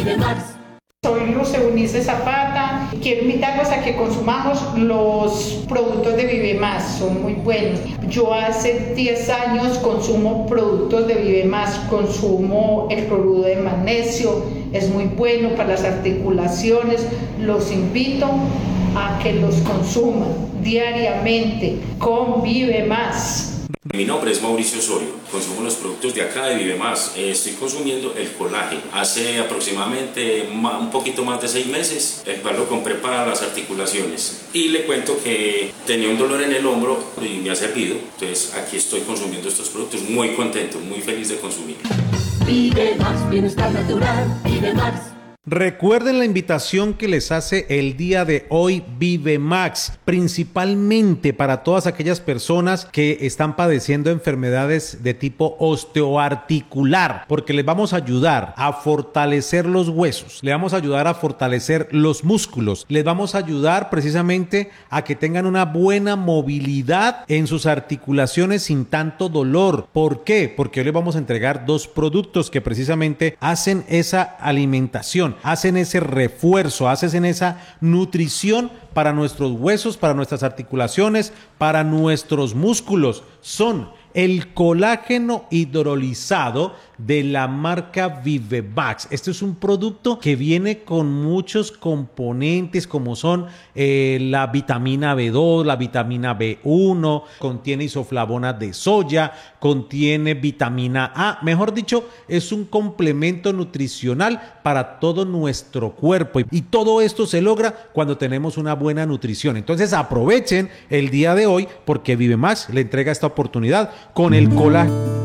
Soy Luz Eunice Zapata. Quiero invitarlos a que consumamos los productos de Vive Más, son muy buenos. Yo hace 10 años consumo productos de Vive Más, consumo el cloruro de magnesio, es muy bueno para las articulaciones. Los invito a que los consuman diariamente con Vive Más. Mi nombre es Mauricio Osorio, consumo los productos de acá de Vive Más. Estoy consumiendo el colágeno hace aproximadamente un poquito más de 6 meses, el cual lo compré para las articulaciones. Y le cuento que tenía un dolor en el hombro y me ha servido. Entonces aquí estoy consumiendo estos productos, muy contento, muy feliz de consumir. Vive Más, bienestar natural, Vive Más. Recuerden la invitación que les hace el día de hoy Vive Max, principalmente para todas aquellas personas que están padeciendo enfermedades de tipo osteoarticular, porque les vamos a ayudar a fortalecer los huesos, les vamos a ayudar a fortalecer los músculos, les vamos a ayudar precisamente a que tengan una buena movilidad en sus articulaciones sin tanto dolor. ¿Por qué? Porque hoy les vamos a entregar 2 productos que precisamente hacen esa alimentación, hacen ese refuerzo, hacen esa nutrición para nuestros huesos, para nuestras articulaciones, para nuestros músculos. Son el colágeno hidrolizado de la marca Vive Max. Este es un producto que viene con muchos componentes como son la vitamina B2, la vitamina B1, contiene isoflavonas de soya, contiene vitamina A. Mejor dicho, es un complemento nutricional para todo nuestro cuerpo. Y todo esto se logra cuando tenemos una buena nutrición. Entonces aprovechen el día de hoy porque Vive Max le entrega esta oportunidad con el colágeno.